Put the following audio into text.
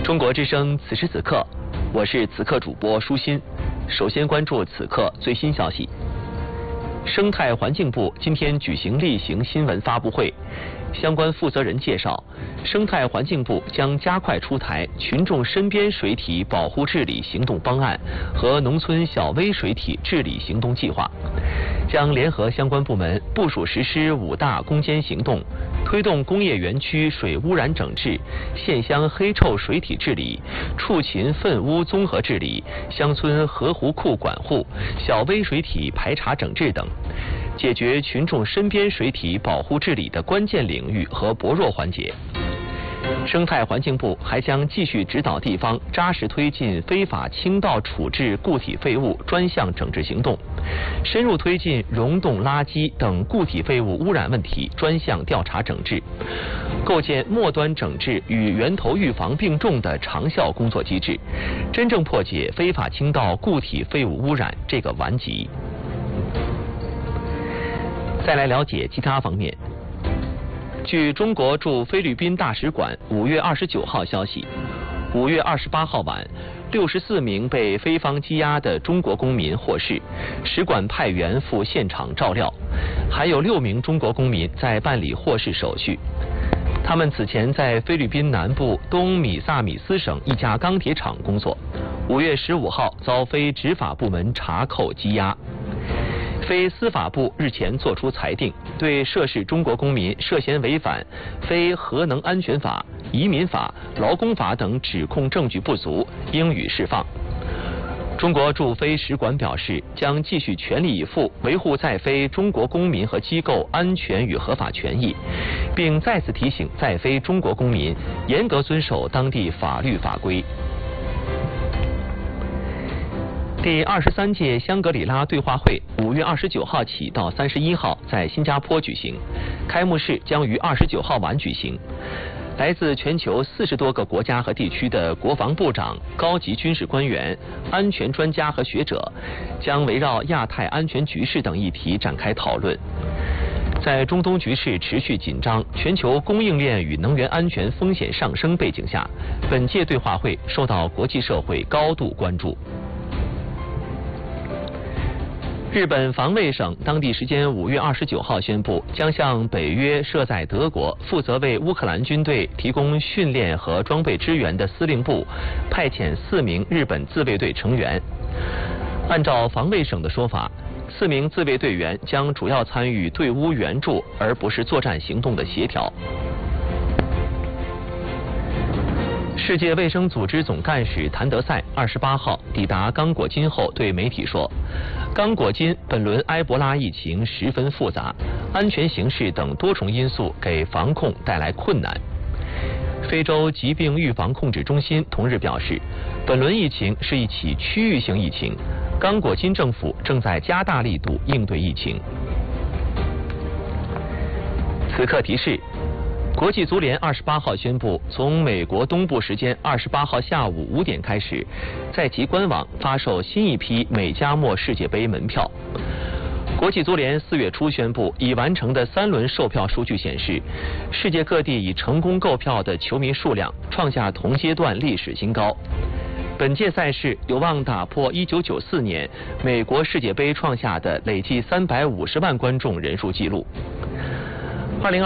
中国之声此时此刻，我是此刻主播舒心。首先关注此刻最新消息。生态环境部今天举行例行新闻发布会，相关负责人介绍，生态环境部将加快出台群众身边水体保护治理行动方案和农村小微水体治理行动计划，将联合相关部门部署实施5大攻坚行动，推动工业园区水污染整治、县乡黑臭水体治理、畜禽粪污综合治理、乡村河湖库管护、小微水体排查整治等，解决群众身边水体保护治理的关键领域和薄弱环节。生态环境部还将继续指导地方扎实推进非法倾倒处置固体废物专项整治行动，深入推进溶洞垃圾等固体废物污染问题专项调查整治，构建末端整治与源头预防并重的长效工作机制，真正破解非法倾倒固体废物污染这个顽疾。再来了解其他方面。据中国驻菲律宾大使馆5月29号消息，5月28号晚，64名被菲方羁押的中国公民获释，使馆派员赴现场照料，还有6名中国公民在办理获释手续。他们此前在菲律宾南部东米萨米斯省一家钢铁厂工作，5月15号遭非执法部门查扣羁押。非司法部日前作出裁定，对涉事中国公民涉嫌违反非核能安全法、移民法、劳工法等指控证据不足，应予释放。中国驻菲使馆表示，将继续全力以赴维护在菲中国公民和机构安全与合法权益，并再次提醒在菲中国公民严格遵守当地法律法规。第23届香格里拉对话会5月29号起到31号在新加坡举行，开幕式将于29号晚举行。来自全球40多个国家和地区的国防部长、高级军事官员、安全专家和学者将围绕亚太安全局势等议题展开讨论。在中东局势持续紧张、全球供应链与能源安全风险上升背景下，本届对话会受到国际社会高度关注。日本防卫省当地时间5月29号宣布，将向北约设在德国、负责为乌克兰军队提供训练和装备支援的司令部派遣4名日本自卫队成员。按照防卫省的说法，4名自卫队员将主要参与对乌援助，而不是作战行动的协调。世界卫生组织总干事谭德赛28号抵达刚果金后对媒体说，刚果金本轮埃博拉疫情十分复杂，安全形势等多重因素给防控带来困难。非洲疾病预防控制中心同日表示，本轮疫情是一起区域性疫情，刚果金政府正在加大力度应对疫情。此刻提示，国际足联28号宣布，从美国东部时间28号下午5点开始，在其官网发售新一批美加墨世界杯门票。国际足联4月初宣布，已完成的3轮售票数据显示，世界各地已成功购票的球迷数量创下同阶段历史新高。本届赛事有望打破1994年美国世界杯创下的累计350万观众人数纪录。